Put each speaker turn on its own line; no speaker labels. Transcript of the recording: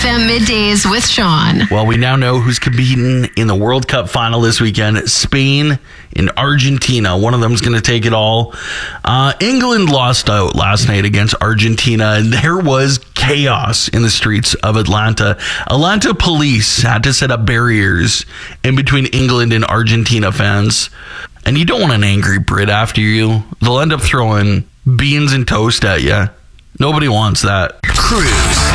FM Middays with Sean.
Well, we now know who's competing in the World Cup final this weekend. Spain and Argentina. One of them's going to take it all. England lost out last night against Argentina, and there was chaos in the streets of Atlanta. Atlanta police had to set up barriers in between England and Argentina fans. And you don't want an angry Brit after you. They'll end up throwing beans and toast at you. Nobody wants that.
Cruise.